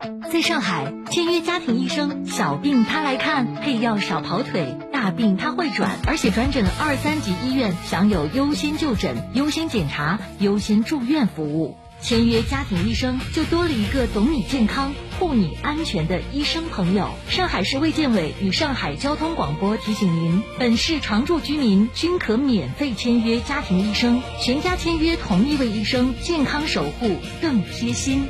在上海，签约家庭医生，小病他来看，配药少跑腿，大病他会转，而且转诊2、3级医院享有优先就诊、优先检查、优先住院服务。签约家庭医生，就多了一个懂你健康、护你安全的医生朋友。上海市卫健委与上海交通广播提醒您，本市常住居民均可免费签约家庭医生，全家签约同一位医生，健康守护更贴心。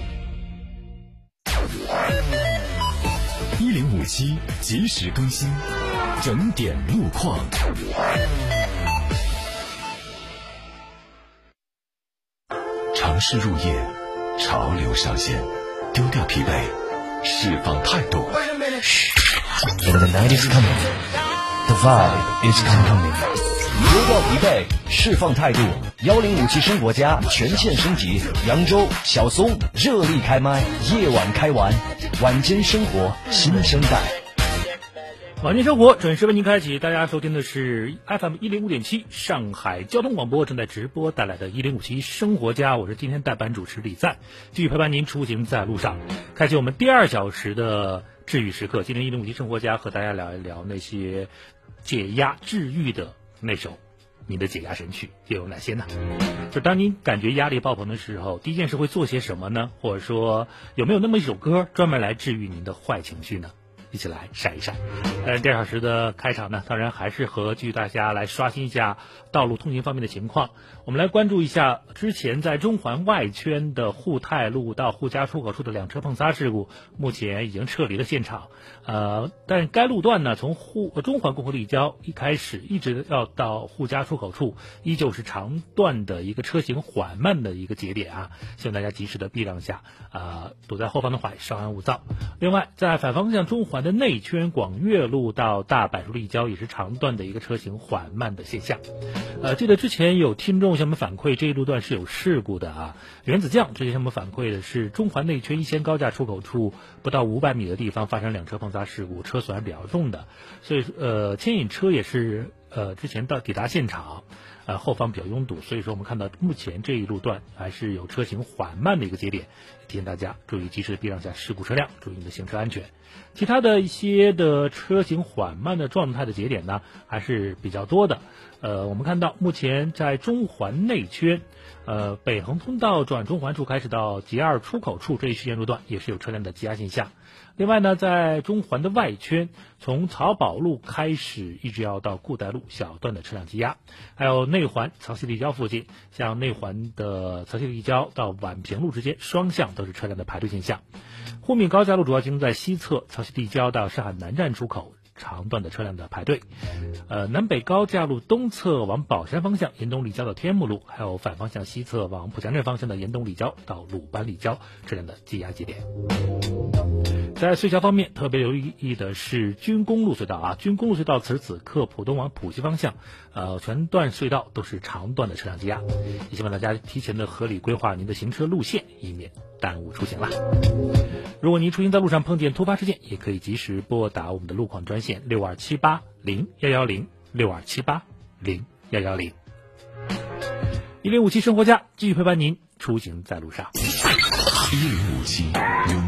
1057及时更新，整点路况。城市入夜，潮流上线，丢掉疲惫，释放态度。 The night is coming, the vibe is coming. 丢掉疲惫，释放态度。1057生活家全线升级，扬州小松热力开麦，夜晚开玩，晚间生活新生代。 晚间生活准时为您开启，大家收听的是 FM 105.7上海交通广播正在直播带来的1057生活家，我是今天代班主持李赞，继续陪伴您出行在路上，开启我们第2小时的治愈时刻。今天1057生活家和大家聊一聊那些解压治愈的那首你的解压神曲又有哪些呢？就当您感觉压力爆棚的时候，第一件事会做些什么呢？或者说有没有那么一首歌专门来治愈您的坏情绪呢？一起来晒一晒。第2小时的开场呢，当然还是和继续大家来刷新一下道路通行方面的情况。我们来关注一下之前在中环外圈的沪太路到沪嘉出口处的2车碰擦事故，目前已经撤离了现场。但该路段呢，从中环共和立交一开始一直要到沪嘉出口处，依旧是长段的一个车行缓慢的一个节点啊，希望大家及时的避让下，躲在后方的怀稍安勿躁。另外，在反方向中环的内圈广悦路到大柏树立交也是长段的一个车行缓慢的现象。记得之前有听众向我们反馈这一路段是有事故的啊。原子酱之前向我们反馈的是中环内圈一线高架出口处不到500米的地方发生2车碰擦事故，车损还比较重的，所以牵引车也是之前抵达现场，后方比较拥堵，所以说我们看到目前这一路段还是有车行缓慢的一个节点，提醒大家注意及时的避让下事故车辆，注意你的行车安全。其他的一些的车行缓慢的状态的节点呢，还是比较多的。我们看到目前在中环内圈，北横通道转中环处开始到G2出口处这一区间路段也是有车辆的积压现象。另外呢，在中环的外圈，从漕宝路开始一直要到顾戴路小段的车辆积压，还有内环曹溪立交附近，像内环的曹溪立交到宛平路之间双向都是车辆的排队现象。沪闵高架路主要集中在西侧曹溪立交到上海南站出口长段的车辆的排队，南北高架路东侧往宝山方向沿东立交到天目路，还有反方向西侧往浦江镇方向的沿东立交到鲁班立交车辆的积压节点。在隧道方面，特别留意的是军工路隧道啊，军工路隧道此刻浦东往浦西方向，全段隧道都是长段的车辆积压，也希望大家提前的合理规划您的行车路线，以免耽误出行啦。如果您出行在路上碰见突发事件，也可以及时拨打我们的路况专线62780110 62780110。1057生活家继续陪伴您出行在路上。 1057